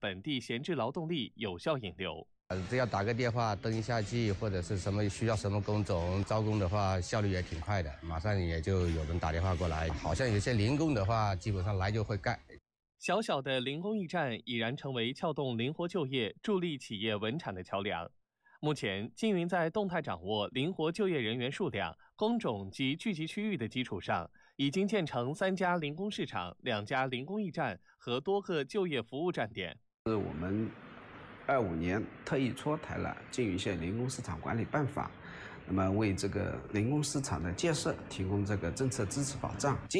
本地闲置劳动力有效引流。 只要打个电话登一下记，或者是什么需要什么工种，招工的话效率也挺快的，马上也就有人打电话过来。好像有些零工的话，基本上来就会干。 小小的零工驿站已然成为撬动灵活就业、助力企业稳产的桥梁。目前，金云在动态掌握灵活就业人员数量、工种及聚集区域的基础上，已经建成3家零工市场、2家零工驿站和多个就业服务站点。 我们25年特意出台了《金云县零工市场管理办法》，那么为这个零工市场的建设提供这个政策支持保障。